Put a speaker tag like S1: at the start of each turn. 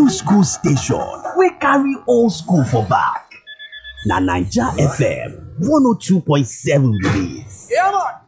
S1: new school station wey carry old school for back. Na Naija FM 102.7 be dis.
S2: Yeah, man.